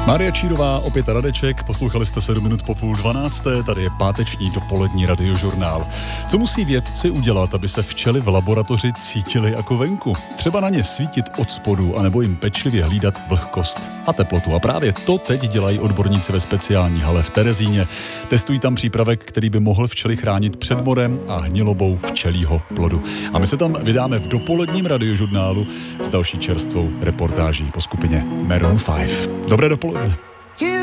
Mária Čírová, opět Radeček, poslouchali jste 7 minut po 11:30, tady je páteční dopolední radiožurnál. Co musí vědci udělat, aby se včely v laboratoři cítily jako venku? Třeba na ně svítit od spodu, anebo jim pečlivě hlídat vlhkost a teplotu. A právě to teď dělají odborníci ve speciální hale v Terezíně. Testují tam přípravek, který by mohl včely chránit před morem a hnilobou včelího plodu. A my se tam vydáme v dopoledním radiožurnálu s další čerstvou reportáží po skupině Maroon 5. Dobré dopoledne.